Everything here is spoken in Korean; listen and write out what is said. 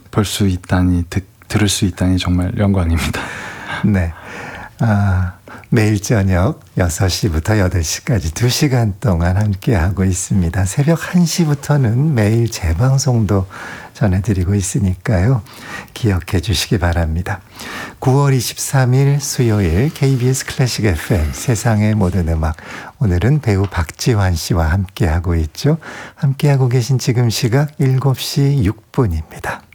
볼 수 있다니, 들을 수 있다니 정말 영광입니다. 네. 매일 저녁 6시부터 8시까지 2시간 동안 함께하고 있습니다. 새벽 1시부터는 매일 재방송도 전해드리고 있으니까요. 기억해 주시기 바랍니다. 9월 23일 수요일 KBS 클래식 FM 세상의 모든 음악, 오늘은 배우 박지환 씨와 함께하고 있죠. 함께하고 계신 지금 시각 7시 6분입니다.